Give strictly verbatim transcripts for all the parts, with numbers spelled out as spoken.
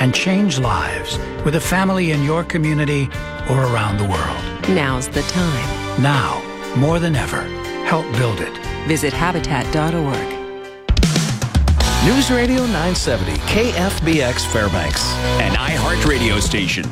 and change lives with a family in your community or around the world. Now's the time. Now, more than ever, help build it. Visit Habitat dot org. News Radio nine seventy, K F B X Fairbanks. An iHeart radio station.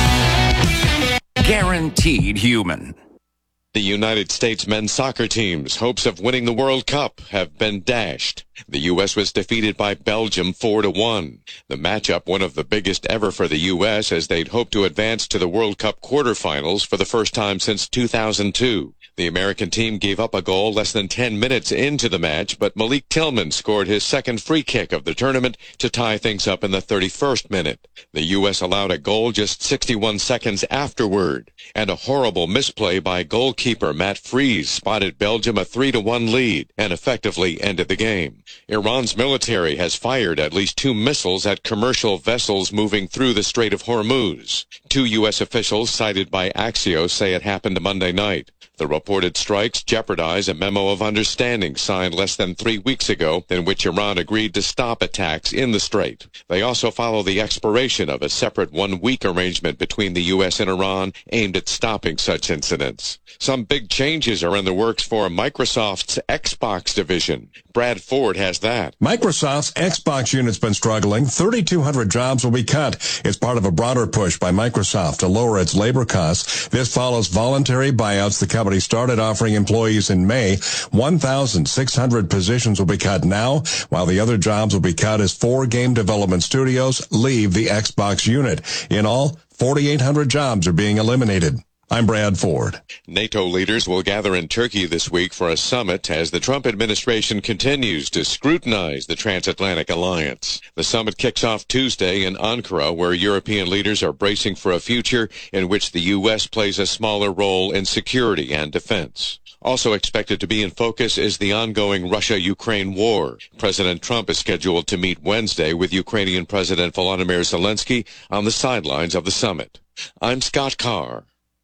Guaranteed human. The United States men's soccer team's hopes of winning the World Cup have been dashed. The U S was defeated by Belgium four to one. The matchup, one of the biggest ever for the U S, as they'd hoped to advance to the World Cup quarterfinals for the first time since two thousand two. The American team gave up a goal less than ten minutes into the match, but Malik Tillman scored his second free kick of the tournament to tie things up in the thirty-first minute. The U S allowed a goal just sixty-one seconds afterward, and a horrible misplay by goalkeeper Matt Freese spotted Belgium a three to one lead and effectively ended the game. Iran's military has fired at least two missiles at commercial vessels moving through the Strait of Hormuz. Two U S officials cited by Axios say it happened Monday night. The reported strikes jeopardize a memo of understanding signed less than three weeks ago in which Iran agreed to stop attacks in the strait. They also follow the expiration of a separate one-week arrangement between the U S and Iran aimed at stopping such incidents. Some big changes are in the works for Microsoft's Xbox division. Brad Ford has that. Microsoft's Xbox unit's been struggling. thirty-two hundred jobs will be cut. It's part of a broader push by Microsoft to lower its labor costs. This follows voluntary buyouts the company started offering employees in May. one thousand six hundred positions will be cut now, while the other jobs will be cut as four game development studios leave the Xbox unit. In all, forty-eight hundred jobs are being eliminated. I'm Brad Ford. NATO leaders will gather in Turkey this week for a summit as the Trump administration continues to scrutinize the transatlantic alliance. The summit kicks off Tuesday in Ankara, where European leaders are bracing for a future in which the U S plays a smaller role in security and defense. Also expected to be in focus is the ongoing Russia-Ukraine war. President Trump is scheduled to meet Wednesday with Ukrainian President Volodymyr Zelensky on the sidelines of the summit. I'm Scott Carr.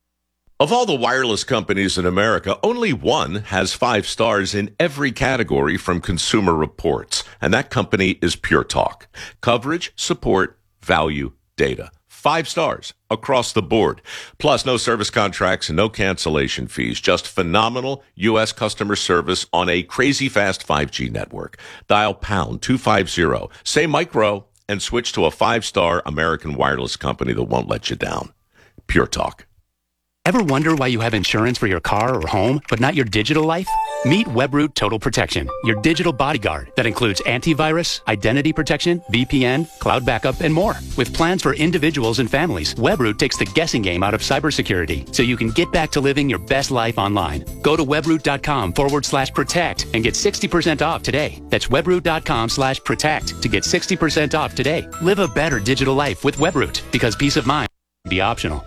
Of all the wireless companies in America, only one has five stars in every category from Consumer Reports, and that company is Pure Talk. Coverage, support, value, data. Five stars across the board. Plus, no service contracts and no cancellation fees. Just phenomenal U S customer service on a crazy fast five G network. Dial pound two fifty, say micro, and switch to a five-star American wireless company that won't let you down. Pure Talk. Ever wonder why you have insurance for your car or home, but not your digital life? Meet Webroot Total Protection, your digital bodyguard that includes antivirus, identity protection, V P N, cloud backup, and more. With plans for individuals and families, Webroot takes the guessing game out of cybersecurity so you can get back to living your best life online. Go to webroot.com forward slash protect and get sixty percent off today. That's webroot.com slash protect to get sixty percent off today. Live a better digital life with Webroot, because peace of mind can be optional.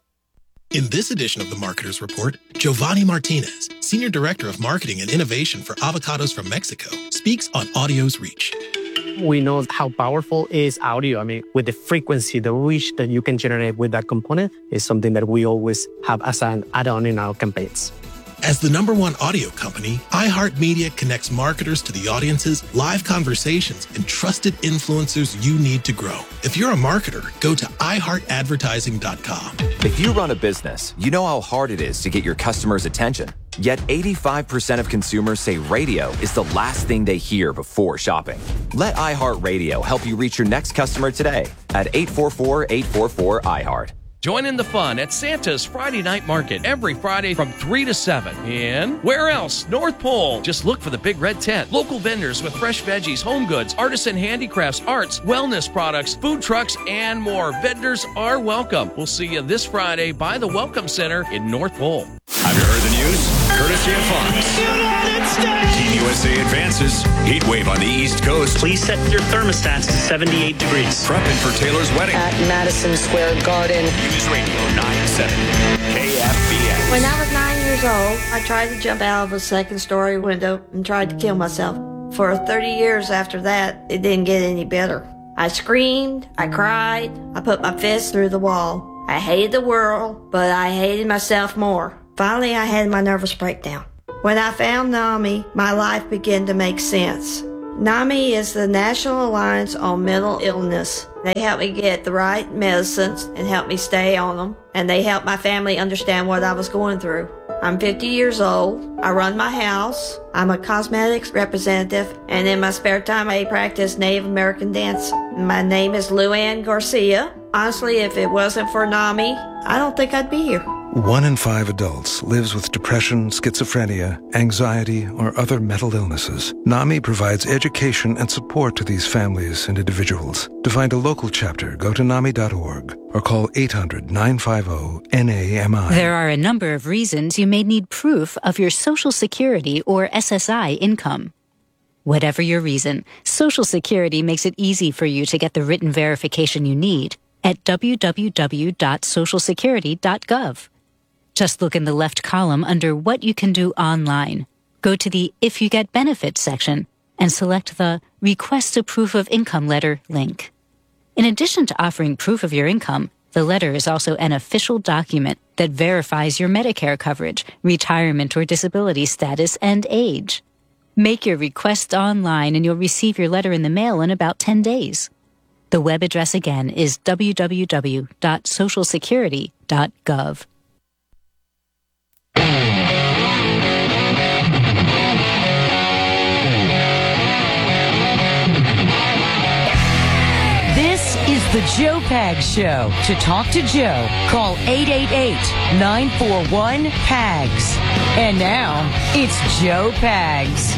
In this edition of the Marketer's Report, Giovanni Martinez, Senior Director of Marketing and Innovation for Avocados from Mexico, speaks on audio's reach. We know how powerful is audio. I mean, with the frequency, the reach that you can generate with that component is something that we always have as an add-on in our campaigns. As the number one audio company, iHeartMedia connects marketers to the audiences, live conversations, and trusted influencers you need to grow. If you're a marketer, go to i heart advertising dot com. If you run a business, you know how hard it is to get your customers' attention. Yet eighty-five percent of consumers say radio is the last thing they hear before shopping. Let iHeartRadio help you reach your next customer today at eight four four, eight four four, I heart. Join in the fun at Santa's Friday Night Market every Friday from three to seven. And where else? North Pole. Just look for the big red tent. Local vendors with fresh veggies, home goods, artisan handicrafts, arts, wellness products, food trucks, and more. Vendors are welcome. We'll see you this Friday by the Welcome Center in North Pole. Have you heard the news? Courtesy of Fox. United States! Team U S A advances. Heat wave on the East Coast. Please set your thermostats to seventy-eight degrees. Prepping for Taylor's wedding. At Madison Square Garden. News Radio nine seventy. K F B S. When I was nine years old, I tried to jump out of a second-story window and tried to kill myself. For thirty years after that, it didn't get any better. I screamed, I cried, I put my fist through the wall. I hated the world, but I hated myself more. Finally, I had my nervous breakdown. When I found NAMI, my life began to make sense. NAMI is the National Alliance on Mental Illness. They help me get the right medicines and help me stay on them, and they help my family understand what I was going through. I'm fifty years old. I run my house. I'm a cosmetics representative, and in my spare time I practice Native American dance. My name is Luann Garcia. Honestly, if it wasn't for NAMI, I don't think I'd be here. One in five adults lives with depression, schizophrenia, anxiety, or other mental illnesses. NAMI provides education and support to these families and individuals. To find a local chapter, go to N A M I dot org or call eight hundred, nine five zero, N A M I. There are a number of reasons you may need proof of your Social Security or S S I income. Whatever your reason, Social Security makes it easy for you to get the written verification you need at w w w dot social security dot gov. Just look in the left column under What You Can Do Online. Go to the If You Get Benefits section and select the Request a Proof of Income Letter link. In addition to offering proof of your income, the letter is also an official document that verifies your Medicare coverage, retirement or disability status, and age. Make your request online and you'll receive your letter in the mail in about ten days. The web address again is w w w dot social security dot gov. This is the Joe Pags Show. To talk to Joe, call eight eight eight, nine four one, P A G S. And now, it's Joe Pags.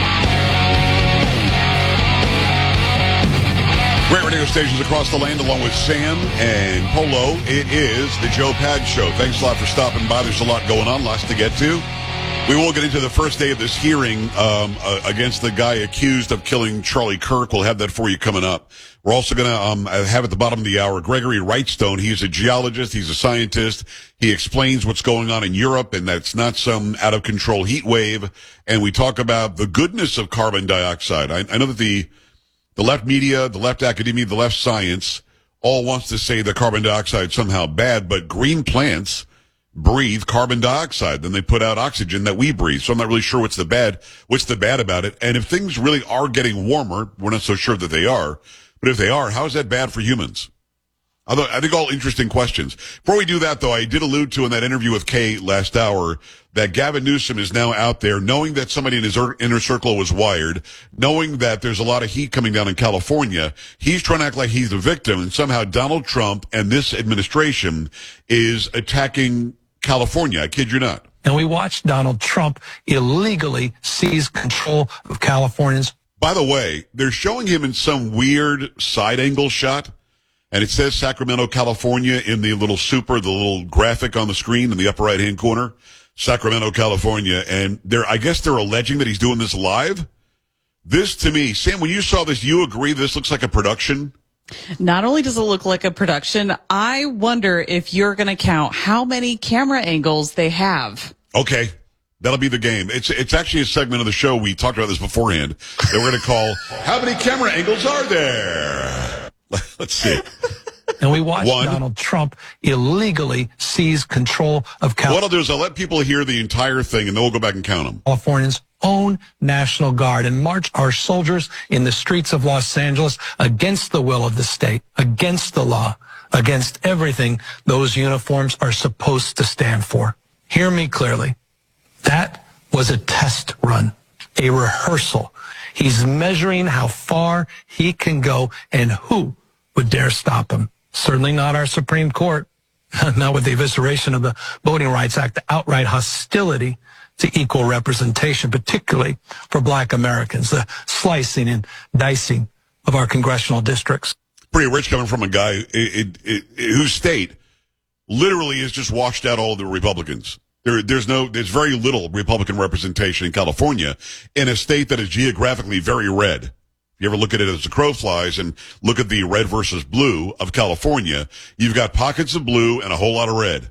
Great radio stations across the land, along with Sam and Polo. It is the Joe Pags Show. Thanks a lot for stopping by. There's a lot going on, lots to get to. We will get into the first day of this hearing um, uh, against the guy accused of killing Charlie Kirk. We'll have that for you coming up. We're also going to um, have at the bottom of the hour Gregory Wrightstone. He's a geologist. He's a scientist. He explains what's going on in Europe, and that's not some out-of-control heat wave. And we talk about the goodness of carbon dioxide. I, I know that the the left media, the left academia, the left science all wants to say that carbon dioxide is somehow bad, but green plants breathe carbon dioxide, then they put out oxygen that we breathe. So I'm not really sure what's the bad, what's the bad about it. And if things really are getting warmer, we're not so sure that they are, but if they are, how is that bad for humans? Although I think all interesting questions. Before we do that, though, I did allude to in that interview with Kay last hour that Gavin Newsom is now out there knowing that somebody in his inner circle was wired, knowing that there's a lot of heat coming down in California. He's trying to act like he's the victim, and somehow Donald Trump and this administration is attacking California. I kid you not. And we watched Donald Trump illegally seize control of Californians. By the way, they're showing him in some weird side angle shot, and it says Sacramento, California in the little super, the little graphic on the screen in the upper right-hand corner. Sacramento, California. And they're, I guess they're alleging that he's doing this live. This, to me, Sam, when you saw this, you agree this looks like a production? Not only does it look like a production, I wonder if you're going to count how many camera angles they have. Okay. That'll be the game. It's it's actually a segment of the show. We talked about this beforehand that we're going to call, how many camera angles are there? Let's see. And we watched One. Donald Trump illegally seize control of California. What I'll do is I'll let people hear the entire thing, and then we'll go back and count them. California's own National Guard and march our soldiers in the streets of Los Angeles against the will of the state, against the law, against everything those uniforms are supposed to stand for. Hear me clearly. That was a test run, a rehearsal. He's measuring how far he can go and who would dare stop him. Certainly not our Supreme Court, not with the evisceration of the Voting Rights Act, the outright hostility to equal representation, particularly for black Americans, the slicing and dicing of our congressional districts. Pretty rich coming from a guy it, it, it, whose state literally has just washed out all the Republicans. There, there's no, there's very little Republican representation in California, in a state that is geographically very red. You ever look at it as the crow flies and look at the red versus blue of California, you've got pockets of blue and a whole lot of red.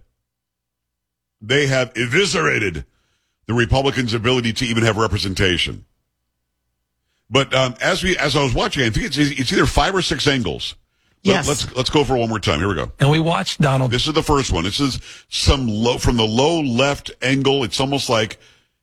They have eviscerated the Republicans' ability to even have representation. But um, as we, as I was watching, I think it's, it's either five or six angles. Yes. Let's let's go for it one more time. Here we go. And we watched Donald. This is the first one. This is some low from the low left angle. It's almost like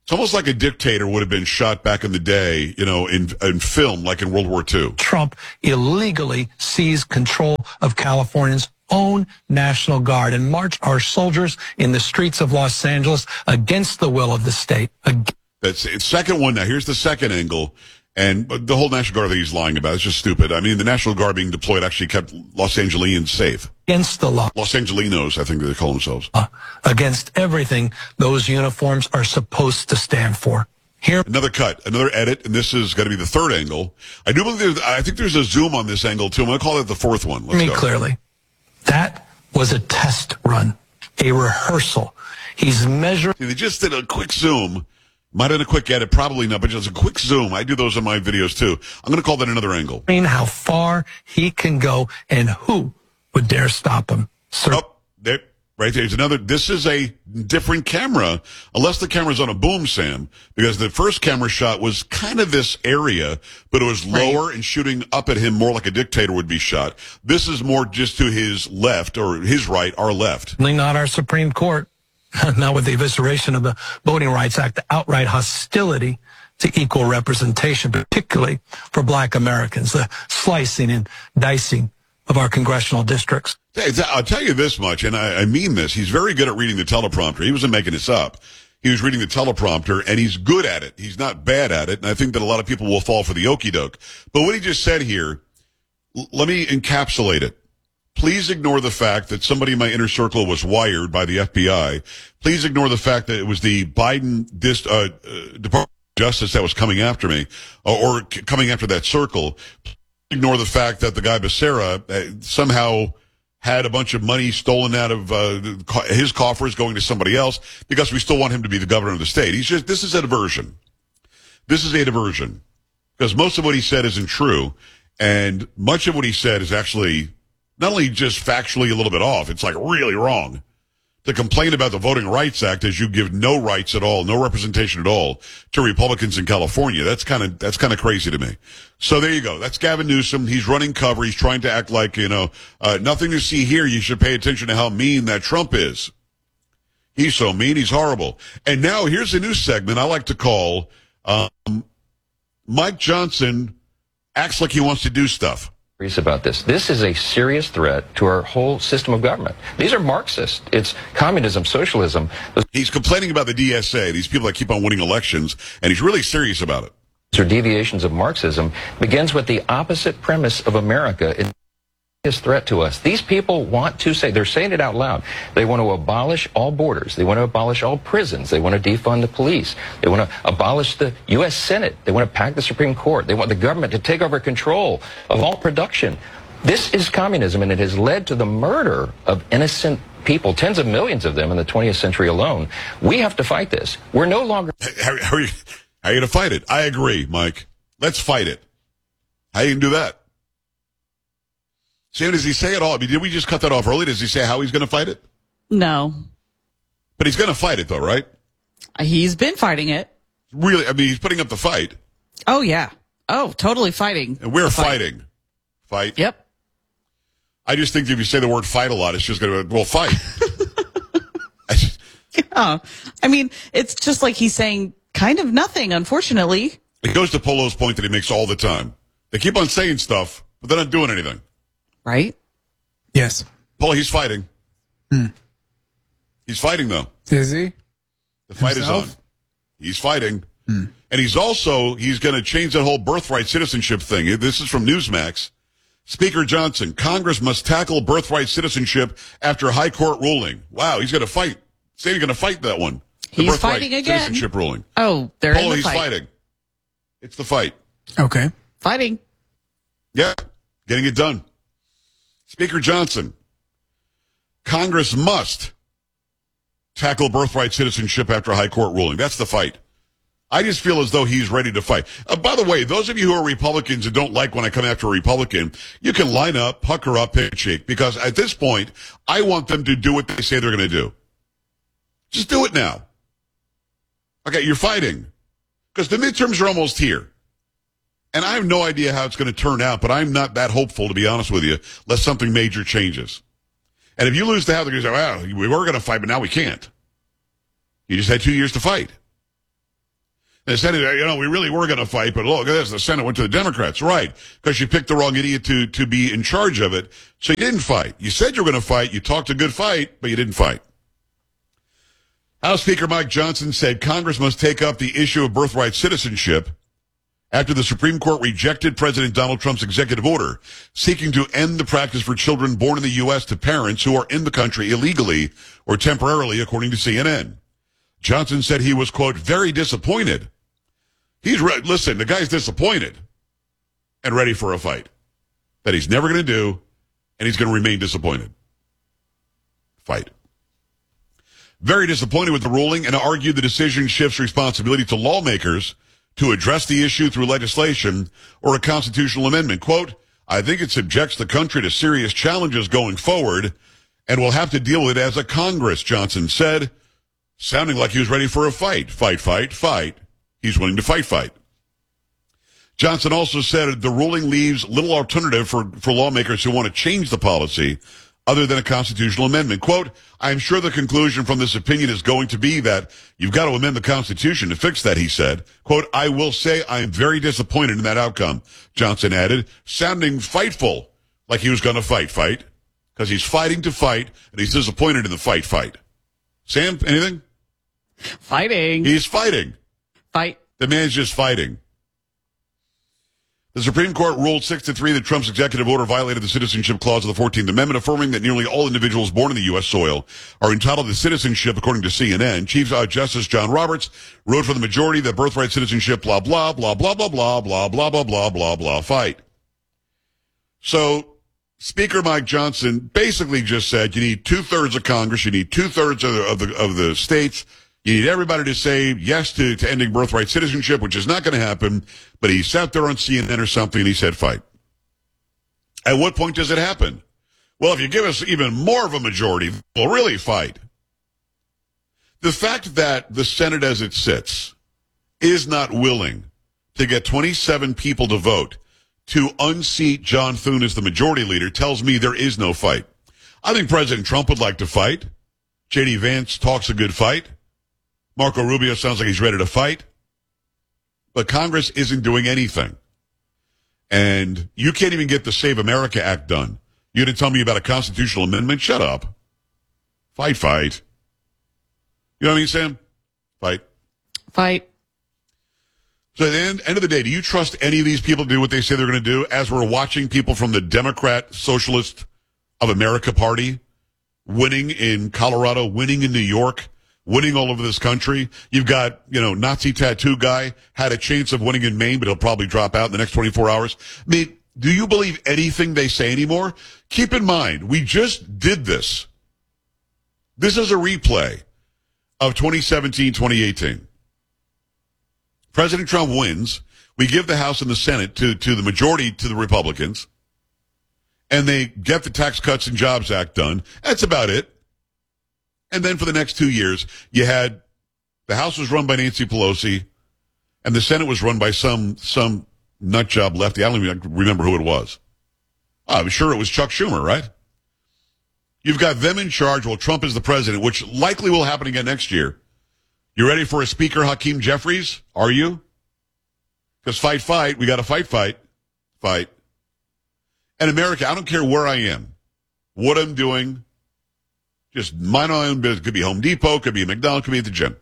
It's almost like a dictator would have been shot back in the day, you know, in, in film, like in World War Two. Trump illegally seized control of California's own National Guard and marched our soldiers in the streets of Los Angeles against the will of the state. Ag- That's it's second one. Now, here's the second angle. And the whole National Guard that he's lying about is just stupid. I mean, the National Guard being deployed actually kept Los Angelians safe. Against the law. Los Angelinos, I think they call themselves. Uh, against everything those uniforms are supposed to stand for. Here, another cut, another edit, and this is going to be the third angle. I do believe there's, I think there's a zoom on this angle too. I'm going to call it the fourth one. Let's me go. clearly. That was a test run, a rehearsal. He's measuring. They just did a quick zoom. Might have done a quick edit, probably not, but just a quick zoom. I do those in my videos too. I'm going to call that another angle. How far he can go and who would dare stop him. Sir. Oh, there, right there's another. This is a different camera, unless the camera's on a boom, Sam, because the first camera shot was kind of this area, but it was lower right. and shooting up at him more like a dictator would be shot. This is more just to his left or his right, our left. Not our Supreme Court. Not with the evisceration of the Voting Rights Act, the outright hostility to equal representation, particularly for black Americans, the slicing and dicing of our congressional districts. I'll tell you this much, and I, I mean this. He's very good at reading the teleprompter. He wasn't making this up. He was reading the teleprompter, and he's good at it. He's not bad at it, and I think that a lot of people will fall for the okie doke. But what he just said here, l- let me encapsulate it. Please ignore the fact that somebody in my inner circle was wired by the F B I. Please ignore the fact that it was the Biden dis, uh, uh, Department of Justice that was coming after me, or, or c- coming after that circle. Please ignore the fact that the guy Becerra uh, somehow had a bunch of money stolen out of uh, his coffers going to somebody else because we still want him to be the governor of the state. He's just, this is a diversion. This is a diversion because most of what he said isn't true, and much of what he said is actually not only just factually a little bit off, it's like really wrong. To complain about the Voting Rights Act as you give no rights at all, no representation at all to Republicans in California. That's kind of, that's kind of crazy to me. So there you go. That's Gavin Newsom. He's running cover. He's trying to act like, you know, uh, nothing to see here. You should pay attention to how mean that Trump is. He's so mean. He's horrible. And now here's a new segment I like to call, um, Mike Johnson acts like he wants to do stuff. About this. This is a serious threat to our whole system of government. These are Marxist. It's communism, socialism. He's complaining about the D S A, these people that keep on winning elections, and he's really serious about it. These are deviations of Marxism. Begins with the opposite premise of America. It's a threat to us. These people want to say, they're saying it out loud, they want to abolish all borders. They want to abolish all prisons. They want to defund the police. They want to abolish the U S Senate. They want to pack the Supreme Court. They want the government to take over control of all production. This is communism, and it has led to the murder of innocent people, tens of millions of them in the twentieth century alone. We have to fight this. We're no longer... How, how are you, how are you going to fight it? I agree, Mike. Let's fight it. How are you going to do that? Sam, does he say it all? I mean, did we just cut that off early? Does he say how he's going to fight it? No. But he's going to fight it, though, right? He's been fighting it. Really? I mean, he's putting up the fight. Oh, yeah. Oh, totally fighting. And we're fight. fighting. Fight. Yep. I just think if you say the word fight a lot, it's just going to, well, fight. I just, yeah. I mean, it's just like he's saying kind of nothing, unfortunately. It goes to Polo's point that he makes all the time. They keep on saying stuff, but they're not doing anything. Right? Yes. Polo, he's fighting. Hmm. He's fighting, though. Is he? The fight Himself? is on. He's fighting. Hmm. And he's also, he's going to change that whole birthright citizenship thing. This is from Newsmax. Speaker Johnson, Congress must tackle birthright citizenship after high court ruling. Wow, he's going to fight. Say he's going to fight that one. The He's birthright fighting again. Citizenship ruling. Oh, they're Polo, in the he's fight. fighting. It's the fight. Okay. Fighting. Yeah, getting it done. Speaker Johnson, Congress must tackle birthright citizenship after a high court ruling. That's the fight. I just feel as though he's ready to fight. Uh, by the way, those of you who are Republicans and don't like when I come after a Republican, you can line up, pucker up, pick shake, because at this point, I want them to do what they say they're going to do. Just do it now. Okay, you're fighting. Because the midterms are almost here. And I have no idea how it's going to turn out, but I'm not that hopeful, to be honest with you, unless something major changes. And if you lose the House, they're going to say, well, we were going to fight, but now we can't. You just had two years to fight. The Senate, you know, we really were going to fight, but look, this, the Senate went to the Democrats. Right, because you picked the wrong idiot to, to be in charge of it. So you didn't fight. You said you were going to fight. You talked a good fight, but you didn't fight. House Speaker Mike Johnson said Congress must take up the issue of birthright citizenship after the Supreme Court rejected President Donald Trump's executive order seeking to end the practice for children born in the U S to parents who are in the country illegally or temporarily, according to C N N. Johnson said he was, quote, very disappointed. He's re- listen, the guy's disappointed and ready for a fight that he's never going to do, and he's going to remain disappointed. Fight. Very disappointed with the ruling and argued the decision shifts responsibility to lawmakers to address the issue through legislation or a constitutional amendment. Quote, I think it subjects the country to serious challenges going forward, and we'll have to deal with it as a Congress, Johnson said, sounding like he was ready for a fight. Fight, fight, fight. He's willing to fight, fight. Johnson also said the ruling leaves little alternative for, for lawmakers who want to change the policy other than a constitutional amendment. Quote, I'm sure the conclusion from this opinion is going to be that you've got to amend the Constitution to fix that, he said. Quote, I will say I am very disappointed in that outcome, Johnson added, sounding fightful, like he was going to fight, fight, because he's fighting to fight, and he's disappointed in the fight, fight. Sam, anything? Fighting. He's fighting. Fight. The man's just fighting. The Supreme Court ruled six to three that Trump's executive order violated the citizenship clause of the fourteenth Amendment, affirming that nearly all individuals born in the U S soil are entitled to citizenship, according to C N N. Chief uh, Justice John Roberts wrote for the majority that birthright citizenship, blah, blah, blah, blah, blah, blah, blah, blah, blah, blah, blah, blah, fight. So Speaker Mike Johnson basically just said you need two-thirds of Congress, you need two-thirds of the, of the, of the states, you need everybody to say yes to, to ending birthright citizenship, which is not going to happen. But he sat there on C N N or something and he said fight. At what point does it happen? Well, if you give us even more of a majority, we'll really fight. The fact that the Senate as it sits is not willing to get twenty-seven people to vote to unseat John Thune as the majority leader tells me there is no fight. I think President Trump would like to fight. J D Vance talks a good fight. Marco Rubio sounds like he's ready to fight. But Congress isn't doing anything. And you can't even get the Save America Act done. You didn't tell me about a constitutional amendment? Shut up. Fight, fight. You know what I mean, Sam? Fight. Fight. So at the end, end of the day, do you trust any of these people to do what they say they're going to do? As we're watching people from the Democrat Socialist of America Party winning in Colorado, winning in New York, winning all over this country. You've got, you know, Nazi tattoo guy had a chance of winning in Maine, but he'll probably drop out in the next twenty-four hours. I mean, do you believe anything they say anymore? Keep in mind, we just did this. This is a replay of twenty seventeen, twenty eighteen. President Trump wins. We give the House and the Senate to, to the majority, to the Republicans, and they get the Tax Cuts and Jobs Act done. That's about it. And then for the next two years, you had the House was run by Nancy Pelosi, and the Senate was run by some some nut job lefty. I don't even remember who it was. I'm sure it was Chuck Schumer, right? You've got them in charge while Trump is the president, which likely will happen again next year. You ready for a Speaker Hakeem Jeffries? Are you? Because fight, fight. We got to fight, fight, fight. And America, I don't care where I am, what I'm doing. Just mind my own business. Could be Home Depot, could be a McDonald's, could be at the gym.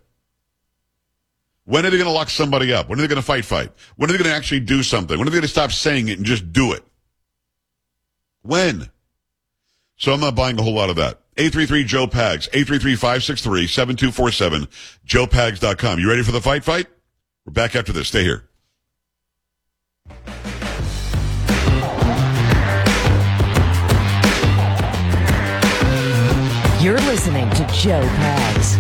When are they going to lock somebody up? When are they going to fight, fight? When are they going to actually do something? When are they going to stop saying it and just do it? When? So I'm not buying a whole lot of that. eight three three Joe Pags, eight three three, five six three, seven two four seven, joe pags dot com. You ready for the fight, fight? We're back after this. Stay here. You're listening to Joe Pags.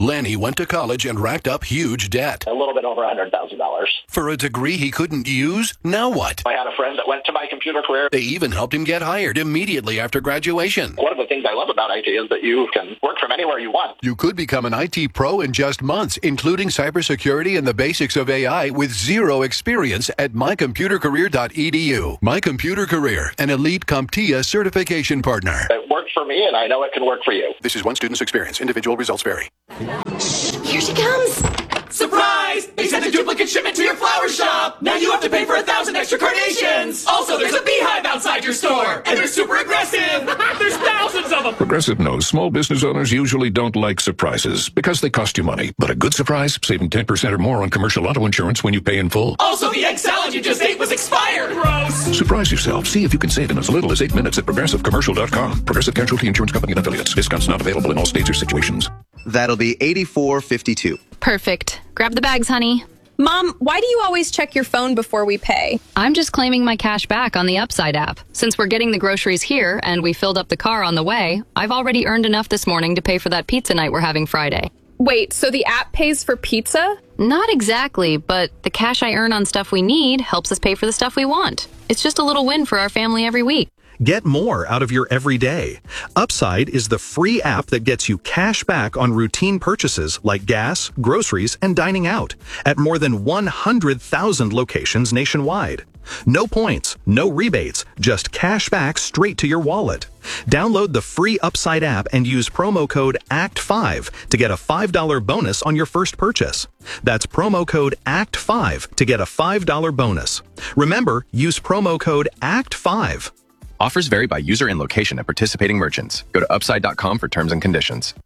Lenny went to college and racked up huge debt. A little bit over one hundred thousand dollars. For a degree he couldn't use? Now what? I had a friend that went to my computer career. They even helped him get hired immediately after graduation. One of the things I love about I T is that you can work from anywhere you want. You could become an I T pro in just months, including cybersecurity and the basics of A I with zero experience at my computer career dot e d u. My Computer Career, an elite CompTIA certification partner. It worked for me, and I know it can work for you. This is one student's experience. Individual results vary. Here she comes! Surprise! They sent a duplicate shipment to your flower shop! Now you have to pay for a thousand extra carnations! Also, there's a beehive outside your store! And they're super aggressive! There's thousands of them! Progressive knows small business owners usually don't like surprises because they cost you money. But a good surprise, saving ten percent or more on commercial auto insurance when you pay in full. Also, the egg salad you just ate was expired! Gross! Surprise yourself. See if you can save in as little as eight minutes at progressive commercial dot com. Progressive Casualty Insurance Company and affiliates. Discounts not available in all states or situations. That'll be eighty-four fifty-two. Perfect. Grab the bags, honey. Mom, why do you always check your phone before we pay? I'm just claiming my cash back on the Upside app. Since we're getting the groceries here and we filled up the car on the way, I've already earned enough this morning to pay for that pizza night we're having Friday. Wait, so the app pays for pizza? Not exactly, but the cash I earn on stuff we need helps us pay for the stuff we want. It's just a little win for our family every week. Get more out of your everyday. Upside is the free app that gets you cash back on routine purchases like gas, groceries, and dining out at more than one hundred thousand locations nationwide. No points, no rebates, just cash back straight to your wallet. Download the free Upside app and use promo code A C T five to get a five dollars bonus on your first purchase. That's promo code A C T five to get a five dollars bonus. Remember, use promo code A C T five. Offers vary by user and location at participating merchants. Go to upside dot com for terms and conditions.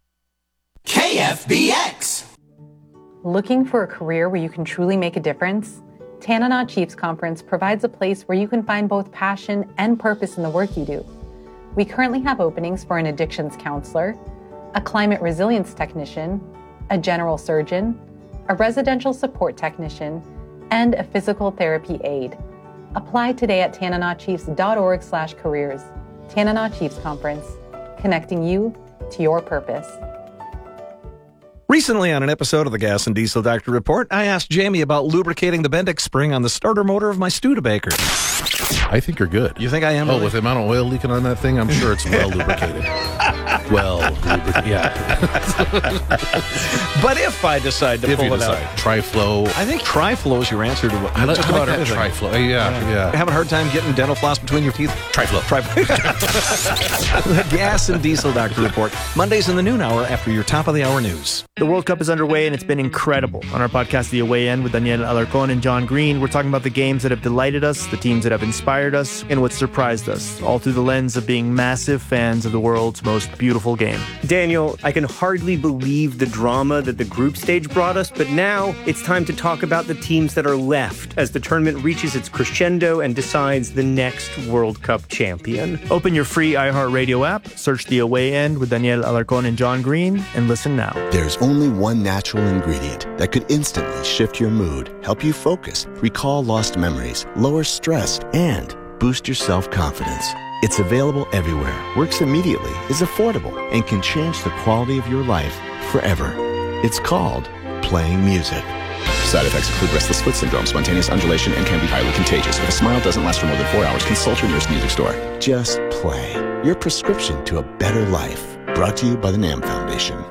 K F B X! Looking for a career where you can truly make a difference? Tanana Chiefs Conference provides a place where you can find both passion and purpose in the work you do. We currently have openings for an addictions counselor, a climate resilience technician, a general surgeon, a residential support technician, and a physical therapy aide. Apply today at tananachiefs dot org slash careers. Tanana Chiefs Conference, connecting you to your purpose. Recently on an episode of the Gas and Diesel Doctor Report, I asked Jamie about lubricating the Bendix spring on the starter motor of my Studebaker. I think you're good. You think I am? Oh, really? with the amount of oil leaking on that thing, I'm sure it's well lubricated. well, lubricated, yeah. But if I decide to if pull you it decide. out, Triflow. I think Triflow is your answer to what, I like, just I like about that everything. Triflow. Yeah, yeah. yeah. You having a hard time getting dental floss between your teeth? Triflow. Triflow. The Gas and Diesel Doctor Report, Mondays in the noon hour after your top of the hour news. The World Cup is underway and it's been incredible. On our podcast, The Away End, with Daniel Alarcón and John Green, we're talking about the games that have delighted us, the teams that have inspired us, and what surprised us, all through the lens of being massive fans of the world's most beautiful game. Daniel, I can hardly believe the drama that the group stage brought us, but now it's time to talk about the teams that are left as the tournament reaches its crescendo and decides the next World Cup champion. Open your free iHeartRadio app, search The Away End with Daniel Alarcón and John Green, and listen now. There's only one natural ingredient that could instantly shift your mood, help you focus, recall lost memories, lower stress, and boost your self-confidence. It's available everywhere, works immediately, is affordable, and can change the quality of your life forever. It's called playing music. Side effects include restless foot syndrome, spontaneous undulation, and can be highly contagious. If a smile doesn't last for more than four hours, consult your nearest music store. Just play. Your prescription to a better life. Brought to you by the NAM Foundation.